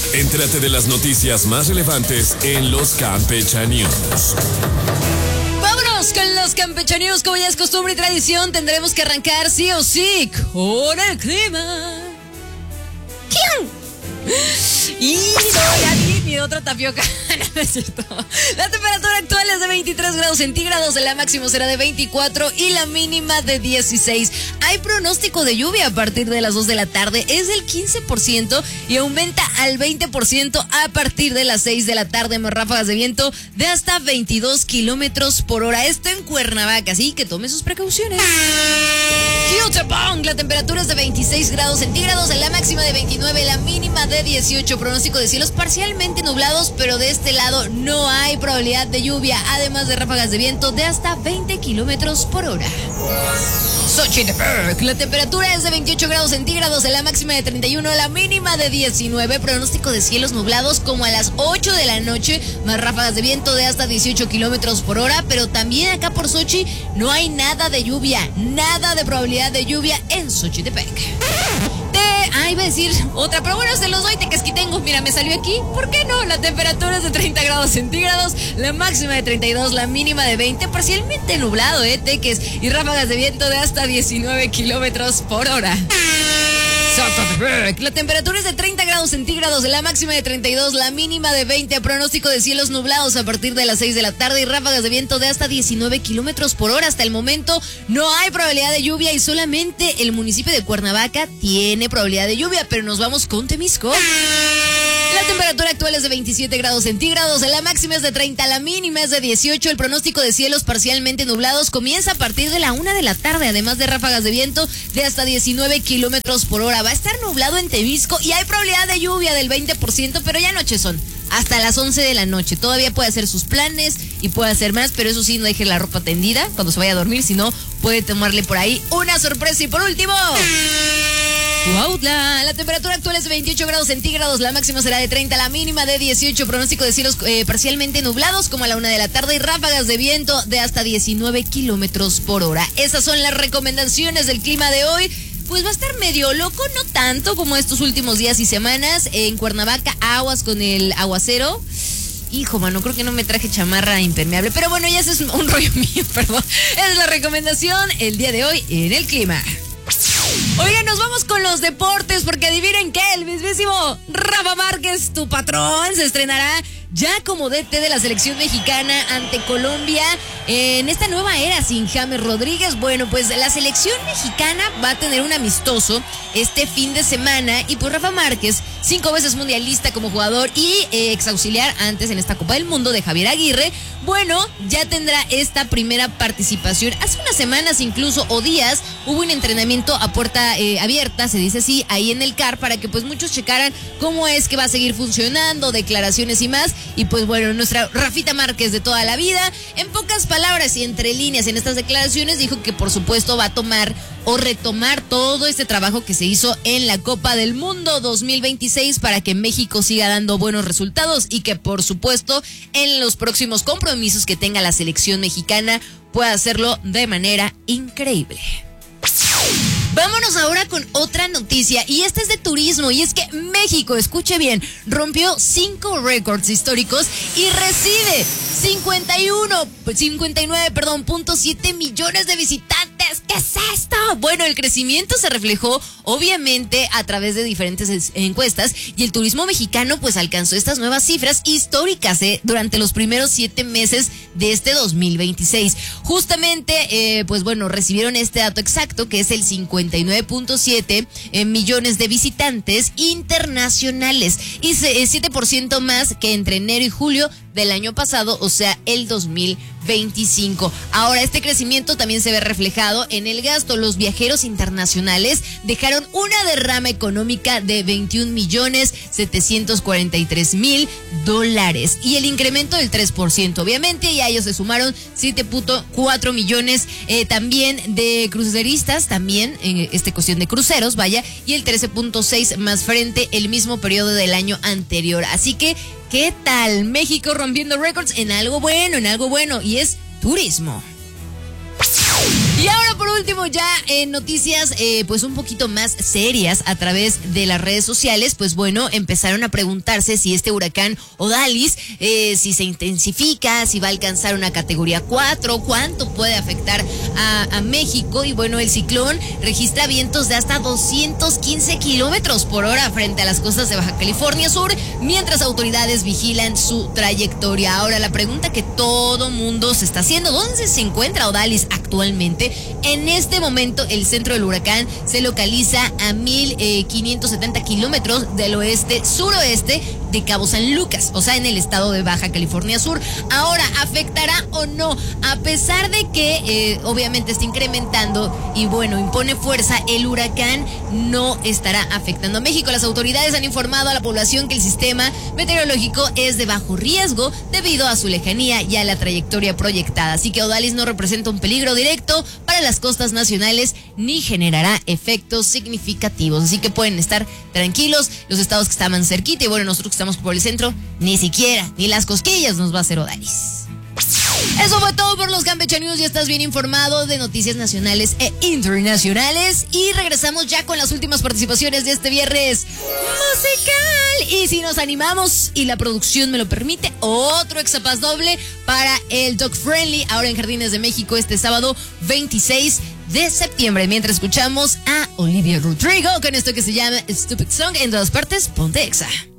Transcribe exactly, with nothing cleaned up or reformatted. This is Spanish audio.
Entérate de las noticias más relevantes en los Campechanews. Vámonos con los Campechanews, como ya es costumbre y tradición, tendremos que arrancar sí o sí con el clima. ¿Quién? Y no, ya ni, ni otra tapioca. No es cierto. La temperatura actual es de veintitrés grados centígrados, la máxima será de veinticuatro y la mínima de dieciséis. Hay pronóstico de lluvia a partir de las dos de la tarde, es del quince por ciento y aumenta al veinte por ciento a partir de las seis de la tarde, más ráfagas de viento de hasta veintidós kilómetros por hora. Esto en Cuernavaca, así que tome sus precauciones. Jutepong, la temperatura es de veintiséis grados centígrados, la máxima de veintinueve, la mínima de dieciocho. Pronóstico de cielos parcialmente nublados, pero de este lado no hay probabilidad de lluvia, además de ráfagas de viento de hasta veinte kilómetros por hora. Xochitepec, la temperatura es de veintiocho grados centígrados, la máxima de treinta y uno, la mínima de diecinueve. Pronóstico de cielos nublados como a las ocho de la noche, más ráfagas de viento de hasta dieciocho kilómetros por hora, pero también acá por Xochi no hay nada de lluvia, nada de probabilidad de lluvia en Xochitepec. Ah, iba a decir otra, pero bueno, se los doy, te tengo. Mira, me salió aquí. ¿Por qué no? La temperatura es de treinta grados centígrados, la máxima de treinta y dos, la mínima de veinte, parcialmente nublado, ¿eh? Teques, y ráfagas de viento de hasta diecinueve kilómetros por hora. La temperatura es de treinta grados centígrados, la máxima de treinta y dos, la mínima de veinte. Pronóstico de cielos nublados a partir de las seis de la tarde y ráfagas de viento de hasta diecinueve kilómetros por hora. Hasta el momento no hay probabilidad de lluvia y solamente el municipio de Cuernavaca tiene probabilidad de lluvia, pero nos vamos con Temisco. La temperatura actual es de veintisiete grados centígrados, la máxima es de treinta, la mínima es de dieciocho. El pronóstico de cielos parcialmente nublados comienza a partir de la una de la tarde, además de ráfagas de viento de hasta diecinueve kilómetros por hora. Va a estar nublado en Temisco y hay probabilidad de lluvia del veinte por ciento, pero ya noche son hasta las once de la noche. Todavía puede hacer sus planes y puede hacer más, pero eso sí, no deje la ropa tendida cuando se vaya a dormir, si no puede tomarle por ahí una sorpresa. Y por último, Cuautla, la temperatura actual es de veintiocho grados centígrados, la máxima será de treinta, la mínima de dieciocho. Pronóstico de cielos eh, parcialmente nublados como a la una de la tarde y ráfagas de viento de hasta diecinueve kilómetros por hora. Esas son las recomendaciones del clima de hoy. Pues va a estar medio loco, no tanto como estos últimos días y semanas. En Cuernavaca, aguas con el aguacero. Hijo, mano, creo que no me traje chamarra impermeable. Pero bueno, ya ese es un rollo mío, perdón. Esa es la recomendación el día de hoy en el clima. Oigan, nos vamos con los deportes, porque adivinen qué, el mismísimo Rafa Márquez, tu patrón, se estrenará ya como D T de la selección mexicana ante Colombia en esta nueva era sin James Rodríguez. Bueno, pues la selección mexicana va a tener un amistoso este fin de semana y pues Rafa Márquez, cinco veces mundialista como jugador y eh, ex auxiliar antes en esta Copa del Mundo de Javier Aguirre, bueno, ya tendrá esta primera participación. Hace unas semanas incluso o días hubo un entrenamiento a puerta eh, abierta, se dice así, ahí en el C A R para que pues muchos checaran cómo es que va a seguir funcionando, declaraciones y más. Y pues bueno, nuestra Rafita Márquez de toda la vida, en pocas palabras y entre líneas en estas declaraciones, dijo que por supuesto va a tomar o retomar todo este trabajo que se hizo en la Copa del Mundo dos mil veintiséis para que México siga dando buenos resultados y que por supuesto en los próximos compromisos que tenga la selección mexicana pueda hacerlo de manera increíble. Vámonos ahora con otra noticia y esta es de turismo y es que México, escuche bien, rompió cinco récords históricos y recibe cincuenta y uno, cincuenta y nueve, perdón, punto siete millones de visitantes. ¿Qué es esto? Bueno, el crecimiento se reflejó obviamente a través de diferentes encuestas y el turismo mexicano pues alcanzó estas nuevas cifras históricas eh, durante los primeros siete meses de este dos mil veintiséis. Justamente, eh, pues bueno, recibieron este dato exacto que es el cincuenta y nueve punto siete eh, millones de visitantes internacionales y siete por ciento más que entre enero y julio del año pasado, o sea, el dos mil veinticinco. Ahora, este crecimiento también se ve reflejado en el gasto. Los viajeros internacionales dejaron una derrama económica de veintiún millones setecientos cuarenta y tres mil dólares y el incremento del tres por ciento, obviamente, y a ellos se sumaron siete punto cuatro millones eh, también de cruceristas, también en eh, esta cuestión de cruceros, vaya, y el trece punto seis más frente el mismo periodo del año anterior. Así que, ¿qué tal? México rompiendo récords en algo bueno, en algo bueno, y es turismo. Y ahora por último ya en noticias eh, pues un poquito más serias a través de las redes sociales, pues bueno, empezaron a preguntarse si este huracán Odalis, eh, si se intensifica, si va a alcanzar una categoría cuatro, cuánto puede afectar a, a México. Y bueno, el ciclón registra vientos de hasta doscientos quince kilómetros por hora frente a las costas de Baja California Sur, mientras autoridades vigilan su trayectoria. Ahora la pregunta que todo mundo se está haciendo, ¿dónde se encuentra Odalis actualmente? En este momento el centro del huracán se localiza a mil quinientos setenta kilómetros del oeste suroeste de Cabo San Lucas, o sea, en el estado de Baja California Sur. Ahora, ¿afectará o no? A pesar de que eh, obviamente está incrementando y bueno, impone fuerza, el huracán no estará afectando a México. Las autoridades han informado a la población que el sistema meteorológico es de bajo riesgo debido a su lejanía y a la trayectoria proyectada. Así que Odalis no representa un peligro directo para las costas nacionales ni generará efectos significativos. Así que pueden estar tranquilos los estados que estaban cerquita y bueno, nosotros que estamos por el centro, ni siquiera, ni las cosquillas nos va a hacer Odalis. Eso fue todo por los Campeche News. Ya estás bien informado de noticias nacionales e internacionales. Y regresamos ya con las últimas participaciones de este viernes musical. Y si nos animamos y la producción me lo permite, otro Exapass doble para el Dog Friendly, ahora en Jardines de México, este sábado veintiséis de septiembre. Mientras escuchamos a Olivia Rodrigo con esto que se llama Stupid Song en todas partes, ponte Exa.